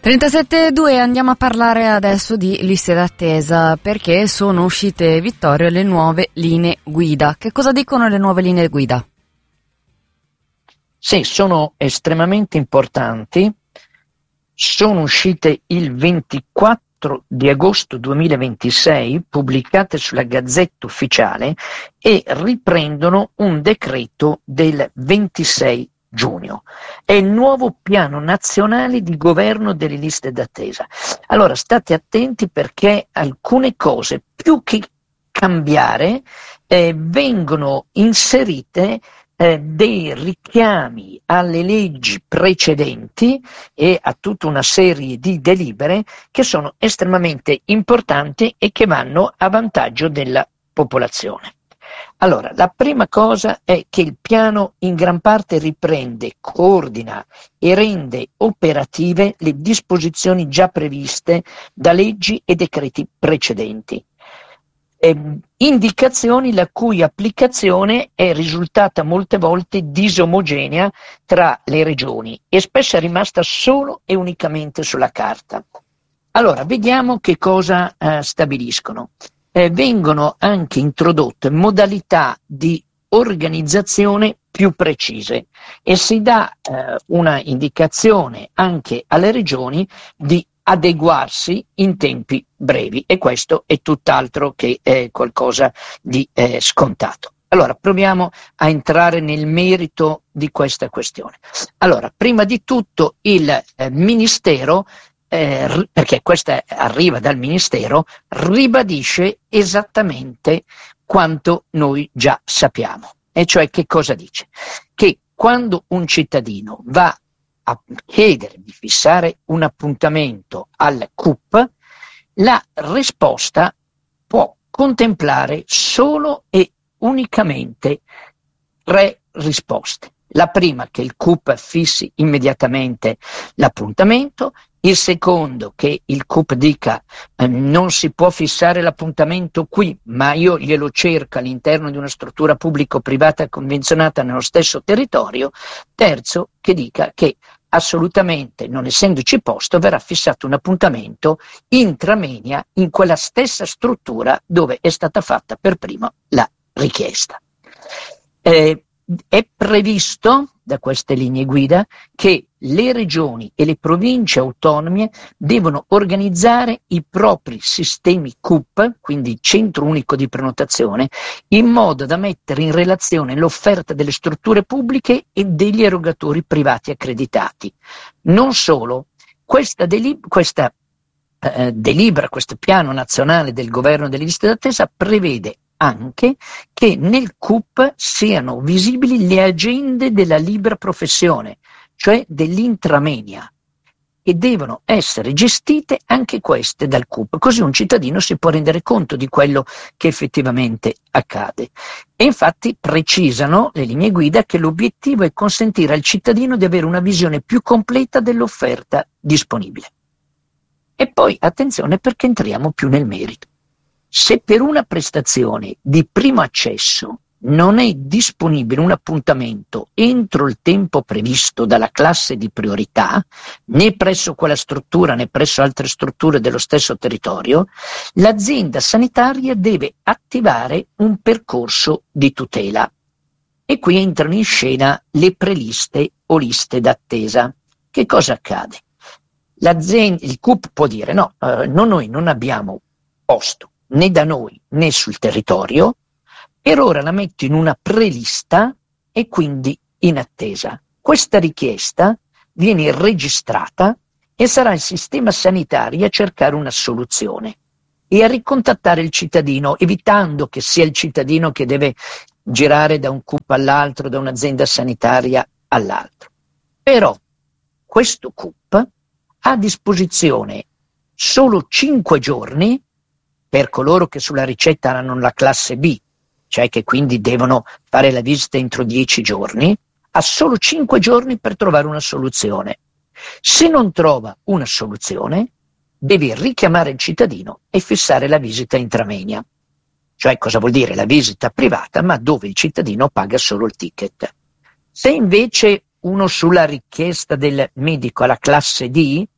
37.2, andiamo a parlare adesso di liste d'attesa, perché sono uscite, Vittorio, le nuove linee guida. Che cosa dicono le nuove linee guida? Sì, sono estremamente importanti. Sono uscite il 24 di agosto 2026, pubblicate sulla Gazzetta Ufficiale, e riprendono un decreto del 26 giugno. È il nuovo piano nazionale di governo delle liste d'attesa. Allora state attenti, perché alcune cose, più che cambiare, vengono inserite dei richiami alle leggi precedenti e a tutta una serie di delibere che sono estremamente importanti e che vanno a vantaggio della popolazione. Allora, la prima cosa è che il piano in gran parte riprende, coordina e rende operative le disposizioni già previste da leggi e decreti precedenti. Indicazioni la cui applicazione è risultata molte volte disomogenea tra le regioni e spesso è rimasta solo e unicamente sulla carta. Allora, vediamo che cosa stabiliscono. Vengono anche introdotte modalità di organizzazione più precise e si dà una indicazione anche alle regioni di adeguarsi in tempi brevi, e questo è tutt'altro che qualcosa di scontato. Allora, proviamo a entrare nel merito di questa questione. Allora, prima di tutto il Ministero, perché questa arriva dal Ministero, ribadisce esattamente quanto noi già sappiamo, e cioè che cosa dice? Che quando un cittadino va a chiedere di fissare un appuntamento al CUP, la risposta può contemplare solo e unicamente 3 risposte. La prima, che il CUP fissi immediatamente l'appuntamento; il secondo, che il CUP dica non si può fissare l'appuntamento qui, ma io glielo cerco all'interno di una struttura pubblico-privata convenzionata nello stesso territorio; terzo, che dica che assolutamente, non essendoci posto, verrà fissato un appuntamento intramoenia in quella stessa struttura dove è stata fatta per prima la richiesta. È previsto da queste linee guida che le regioni e le province autonome devono organizzare i propri sistemi CUP, quindi Centro Unico di Prenotazione, in modo da mettere in relazione l'offerta delle strutture pubbliche e degli erogatori privati accreditati. Non solo, questa delibera, questo piano nazionale del governo delle liste d'attesa, prevede anche che nel CUP siano visibili le agende della libera professione, cioè dell'intramoenia, e devono essere gestite anche queste dal CUP, così un cittadino si può rendere conto di quello che effettivamente accade. E infatti precisano le linee guida che l'obiettivo è consentire al cittadino di avere una visione più completa dell'offerta disponibile. E poi attenzione, perché entriamo più nel merito. Se per una prestazione di primo accesso non è disponibile un appuntamento entro il tempo previsto dalla classe di priorità, né presso quella struttura né presso altre strutture dello stesso territorio, l'azienda sanitaria deve attivare un percorso di tutela. E qui entrano in scena le preliste o liste d'attesa. Che cosa accade? Il CUP può dire no, noi non abbiamo posto né da noi né sul territorio, per ora la metto in una prelista e quindi in attesa. Questa richiesta viene registrata e sarà il sistema sanitario a cercare una soluzione e a ricontattare il cittadino, evitando che sia il cittadino che deve girare da un CUP all'altro, da un'azienda sanitaria all'altro. Però questo CUP ha a disposizione solo 5 giorni per coloro che sulla ricetta hanno la classe B, cioè che quindi devono fare la visita entro 10 giorni, ha solo 5 giorni per trovare una soluzione. Se non trova una soluzione, deve richiamare il cittadino e fissare la visita intramoenia. Cioè, cosa vuol dire? La visita privata, ma dove il cittadino paga solo il ticket. Se invece uno sulla richiesta del medico ha la classe D,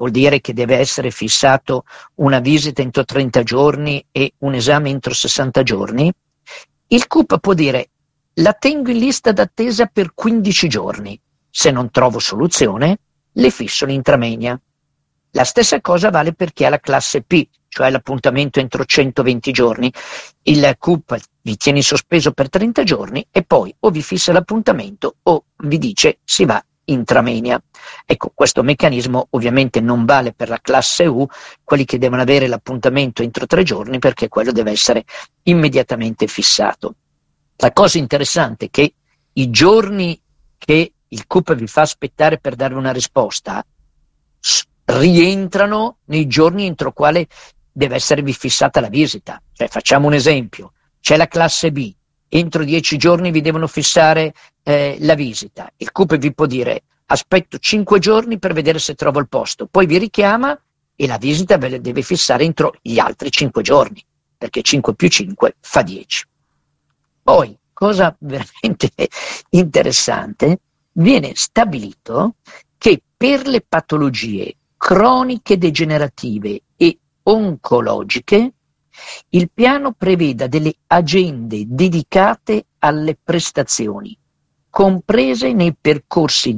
vuol dire che deve essere fissato una visita entro 30 giorni e un esame entro 60 giorni, il CUP può dire la tengo in lista d'attesa per 15 giorni, se non trovo soluzione le fisso l'intramenia. La stessa cosa vale per chi ha la classe P, cioè l'appuntamento entro 120 giorni. Il CUP vi tiene in sospeso per 30 giorni e poi o vi fissa l'appuntamento o vi dice si va intramenia. Ecco, questo meccanismo ovviamente non vale per la classe U, quelli che devono avere l'appuntamento entro 3 giorni, perché quello deve essere immediatamente fissato. La cosa interessante è che i giorni che il CUP vi fa aspettare per darvi una risposta rientrano nei giorni entro i quali deve esservi fissata la visita. Cioè, facciamo un esempio, c'è la classe B, entro 10 giorni vi devono fissare la visita, il CUP vi può dire aspetto 5 giorni per vedere se trovo il posto, poi vi richiama e la visita ve la deve fissare entro gli altri 5 giorni, perché 5 più 5 fa 10. Poi, cosa veramente interessante, viene stabilito che per le patologie croniche degenerative e oncologiche il piano preveda delle agende dedicate alle prestazioni, comprese nei percorsi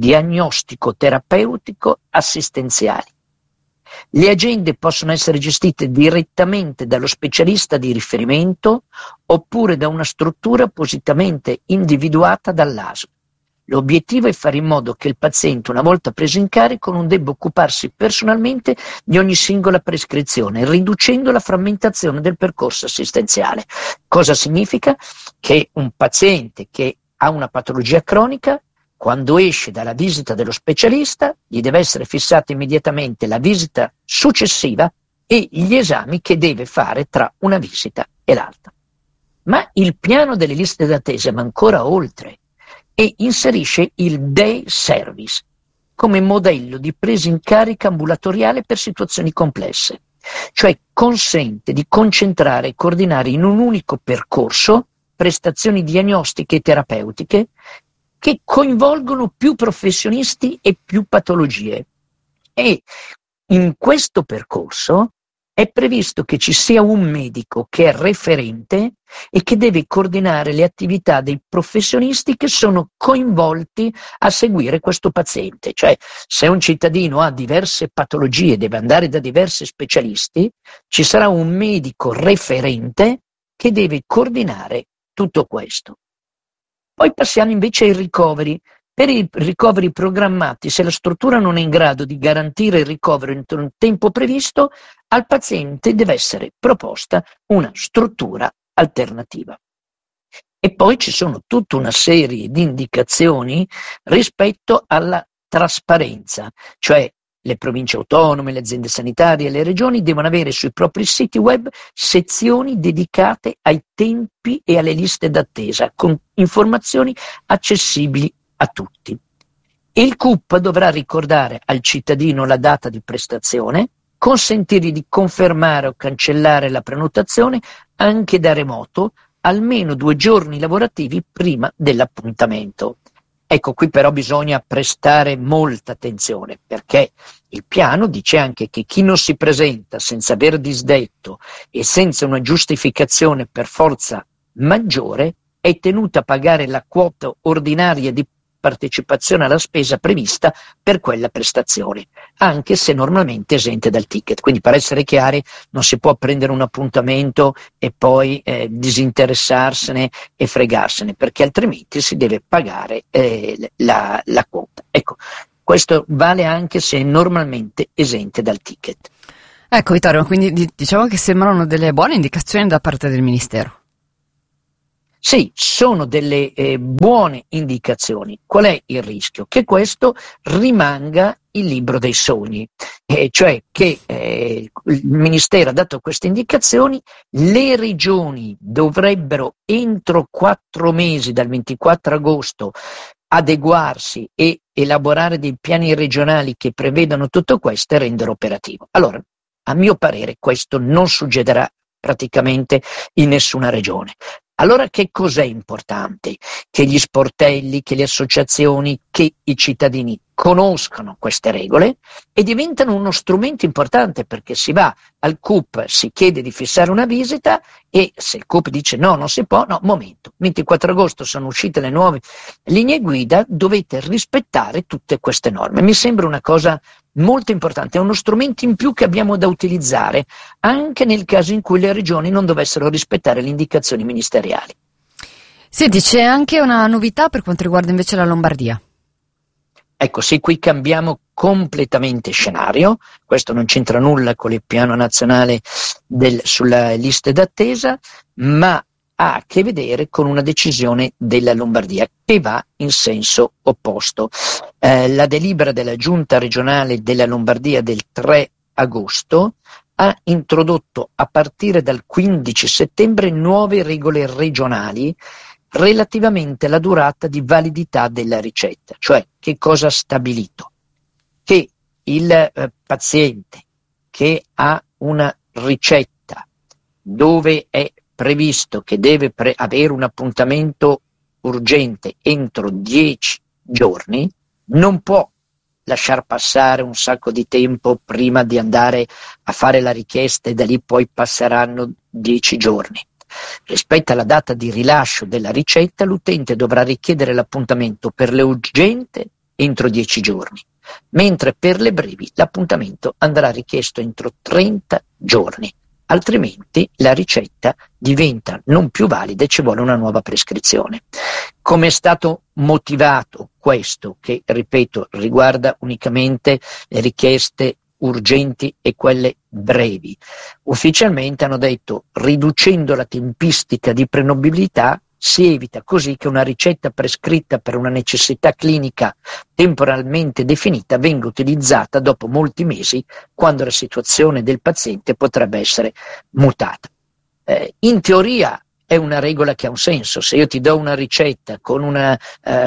diagnostico-terapeutico-assistenziali. Le agende possono essere gestite direttamente dallo specialista di riferimento oppure da una struttura appositamente individuata dall'ASL. L'obiettivo è fare in modo che il paziente, una volta preso in carico, non debba occuparsi personalmente di ogni singola prescrizione, riducendo la frammentazione del percorso assistenziale. Cosa significa? Che un paziente che ha una patologia cronica, quando esce dalla visita dello specialista, gli deve essere fissata immediatamente la visita successiva e gli esami che deve fare tra una visita e l'altra. Ma il piano delle liste d'attesa va ancora oltre e inserisce il day service come modello di presa in carica ambulatoriale per situazioni complesse, cioè consente di concentrare e coordinare in un unico percorso prestazioni diagnostiche e terapeutiche che coinvolgono più professionisti e più patologie. E in questo percorso è previsto che ci sia un medico che è referente e che deve coordinare le attività dei professionisti che sono coinvolti a seguire questo paziente. Cioè, se un cittadino ha diverse patologie e deve andare da diversi specialisti, ci sarà un medico referente che deve coordinare tutto questo. Poi passiamo invece ai ricoveri. Per i ricoveri programmati, se la struttura non è in grado di garantire il ricovero entro un tempo previsto, al paziente deve essere proposta una struttura alternativa. E poi ci sono tutta una serie di indicazioni rispetto alla trasparenza, cioè le province autonome, le aziende sanitarie e le regioni devono avere sui propri siti web sezioni dedicate ai tempi e alle liste d'attesa, con informazioni accessibili a tutti. Il CUP dovrà ricordare al cittadino la data di prestazione, consentirgli di confermare o cancellare la prenotazione anche da remoto almeno 2 giorni lavorativi prima dell'appuntamento. Ecco, qui però bisogna prestare molta attenzione, perché il piano dice anche che chi non si presenta senza aver disdetto e senza una giustificazione per forza maggiore è tenuto a pagare la quota ordinaria di partecipazione alla spesa prevista per quella prestazione, anche se normalmente esente dal ticket. Quindi, per essere chiari, non si può prendere un appuntamento e poi disinteressarsene e fregarsene, perché altrimenti si deve pagare la quota. Ecco, questo vale anche se è normalmente esente dal ticket. Ecco, Vittorio, quindi diciamo che sembrano delle buone indicazioni da parte del Ministero. Sì, sono delle buone indicazioni. Qual è il rischio? Che questo rimanga il libro dei sogni, cioè che il Ministero ha dato queste indicazioni, le regioni dovrebbero entro 4 mesi, dal 24 agosto, adeguarsi e elaborare dei piani regionali che prevedano tutto questo e rendere operativo. Allora, a mio parere, questo non succederà praticamente in nessuna regione. Allora che cos'è importante? Che gli sportelli, che le associazioni, che i cittadini conoscano queste regole e diventano uno strumento importante, perché si va al CUP, si chiede di fissare una visita e se il CUP dice no, non si può, no, momento, 24 agosto sono uscite le nuove linee guida, dovete rispettare tutte queste norme. Mi sembra una cosa molto importante, è uno strumento in più che abbiamo da utilizzare anche nel caso in cui le regioni non dovessero rispettare le indicazioni ministeriali. Senti, c'è anche una novità per quanto riguarda invece la Lombardia. Ecco, sì, qui cambiamo completamente scenario, questo non c'entra nulla con il piano nazionale sulle liste d'attesa, ma ha a che vedere con una decisione della Lombardia che va in senso opposto. La delibera della Giunta regionale della Lombardia del 3 agosto ha introdotto a partire dal 15 settembre nuove regole regionali relativamente alla durata di validità della ricetta. Cioè, che cosa ha stabilito? Che il paziente che ha una ricetta dove è previsto che deve avere un appuntamento urgente entro 10 giorni, non può lasciar passare un sacco di tempo prima di andare a fare la richiesta e da lì poi passeranno 10 giorni. Rispetto alla data di rilascio della ricetta, l'utente dovrà richiedere l'appuntamento per le urgente entro 10 giorni, mentre per le brevi l'appuntamento andrà richiesto entro 30 giorni, altrimenti la ricetta diventa non più valida e ci vuole una nuova prescrizione. Come è stato motivato questo, che ripeto riguarda unicamente le richieste urgenti e quelle brevi? Ufficialmente hanno detto: riducendo la tempistica di prenobilibilità si evita così che una ricetta prescritta per una necessità clinica temporalmente definita venga utilizzata dopo molti mesi, quando la situazione del paziente potrebbe essere mutata. In teoria è una regola che ha un senso. Se io ti do una ricetta con una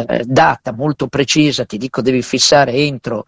data molto precisa, ti dico devi fissare entro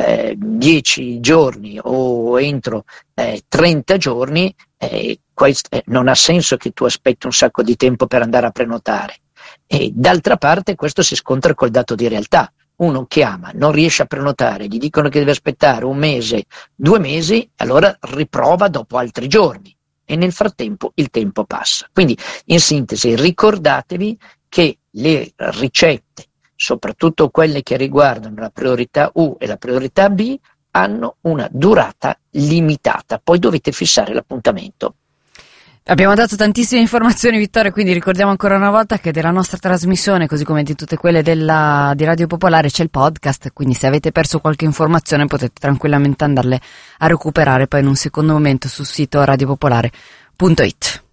10 giorni o entro 30 giorni, non ha senso che tu aspetti un sacco di tempo per andare a prenotare. E d'altra parte questo si scontra col dato di realtà. Uno chiama, non riesce a prenotare, gli dicono che deve aspettare un mese, 2 mesi, allora riprova dopo altri giorni. E nel frattempo il tempo passa. Quindi, in sintesi, ricordatevi che le ricette, soprattutto quelle che riguardano la priorità U e la priorità B, hanno una durata limitata. Poi dovete fissare l'appuntamento. Abbiamo dato tantissime informazioni, Vittorio, quindi ricordiamo ancora una volta che della nostra trasmissione, così come di tutte quelle di Radio Popolare, c'è il podcast, quindi se avete perso qualche informazione potete tranquillamente andarle a recuperare poi in un secondo momento sul sito radiopopolare.it.